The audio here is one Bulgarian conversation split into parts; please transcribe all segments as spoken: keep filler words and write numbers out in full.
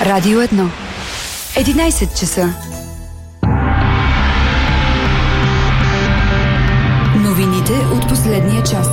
Радио едно. единайсет часа. Новините от последния час.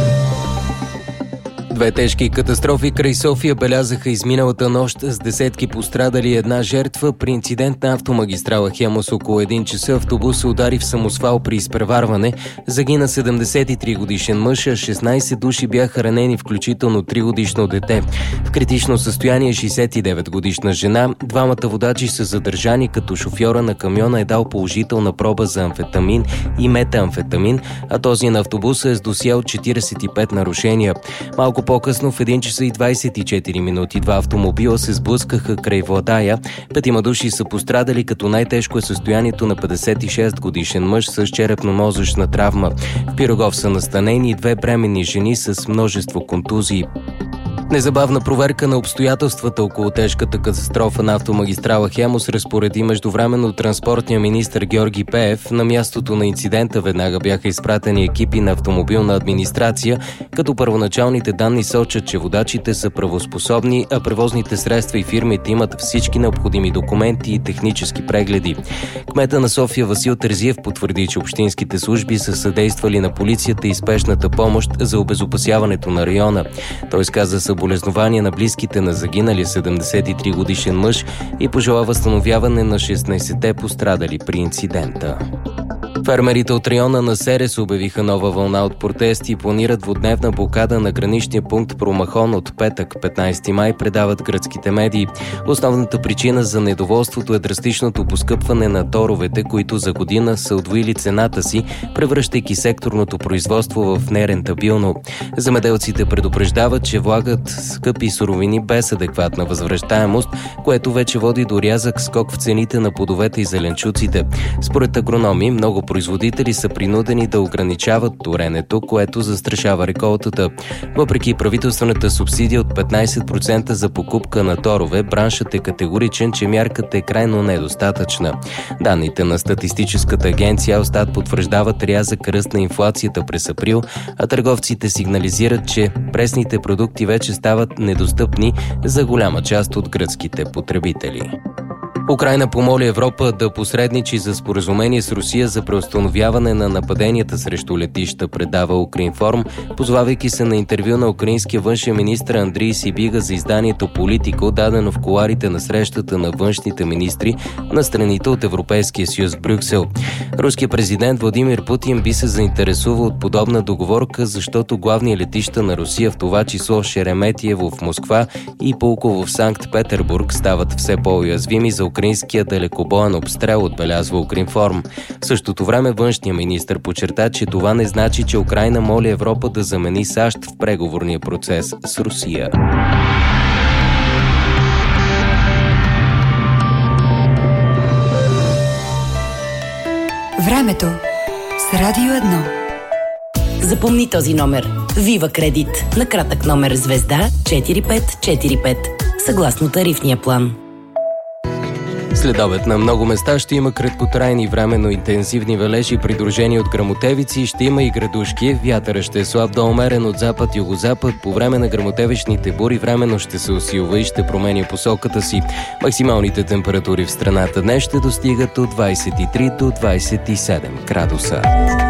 Две тежки катастрофи край София белязаха изминалата нощ с десетки пострадали и една жертва. При инцидент на автомагистрала Хемус около един часа автобус се удари в самосвал при изпреварване. Загина седемдесет и три годишен мъж, а шестнайсет души бяха ранени, включително три годишно дете. В критично състояние шейсет и девет годишна жена. Двамата водачи са задържани, като шофьора на камиона е дал положителна проба за амфетамин и метамфетамин, а този на автобуса е с досие от четирийсет и пет нарушения. Малко по-късно в един час и двайсет и четири минути два автомобила се сблъскаха край Владая. Петима души са пострадали, като най-тежко е състоянието на петдесет и шест годишен мъж с черепно-мозъчна травма. В Пирогов са настанени две бременни жени с множество контузии. Незабавна проверка на обстоятелствата около тежката катастрофа на автомагистрала Хемус разпореди междувременно транспортния министър Георги Пеев. На мястото на инцидента веднага бяха изпратени екипи на автомобилна администрация, като първоначалните данни сочат, че водачите са правоспособни, а превозните средства и фирмите имат всички необходими документи и технически прегледи. Кмета на София Васил Терзиев потвърди, че общинските служби са съдействали на полицията и спешната помощ за обезопасяването на района. Той сказа съболезнования на близките на загинали седемдесет и три годишен мъж и пожела възстановяване на шестнайсетте пострадали при инцидента. Фермерите от района на Серес обявиха нова вълна от протести и планират двудневна блокада на граничния пункт Промахон от петък, петнайсети май, предават гръцките медии. Основната причина за недоволството е драстичното поскъпване на торовете, които за година са удвоили цената си, превръщайки секторното производство в нерентабилно. Земеделците предупреждават, че влагат скъпи суровини без адекватна възвръщаемост, което вече води до рязък скок в цените на плодовете и зеленчуците. Според агрономи, много производители са принудени да ограничават торенето, което застрашава реколтата. Въпреки правителствената субсидия от петнайсет процента за покупка на торове, браншът е категоричен, че мярката е крайно недостатъчна. Данните на статистическата агенция Елстат потвърждават рязък ръст на инфлацията през април, а търговците сигнализират, че пресните продукти вече стават недостъпни за голяма част от гръцките потребители. Украйна помоли Европа да посредничи за споразумение с Русия за преустановяване на нападенията срещу летища, предава Укринформ, позовавайки се на интервю на украинския външен министър Андрій Сибіга за изданието Политико, дадено в кулоарите на срещата на външните министри на страните от Европейския съюз в Брюксел. Руският президент Владимир Путин би се заинтересувал от подобна договорка, защото главни летища на Русия, в това число Шереметиево в Москва и Пулково в Санкт-Петербург, стават все по-уязвими за украинския далекобоен обстрел, отбелязва Укринформ. В същото време външният министър подчерта, че това не значи, че Украйна моли Европа да замени САЩ в преговорния процес с Русия. Времето с Радио едно. Запомни този номер. Вива Кредит. На кратък номер звезда четири пет четири пет. Съгласно тарифния план. Следобед на много места ще има краткотрайни временно интензивни валежи, придружени от гръмотевици, ще има и градушки. Вятъра ще е слаб до умерен от запад-югозапад. По време на гръмотевичните бури временно ще се усилва и ще променя посоката си. Максималните температури в страната днес ще достигат от двайсет и три до двайсет и седем градуса.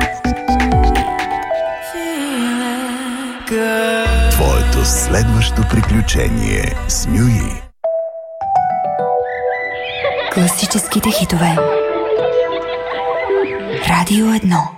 Твоето следващо приключение с Мюи. Класическите хитове. Радио едно.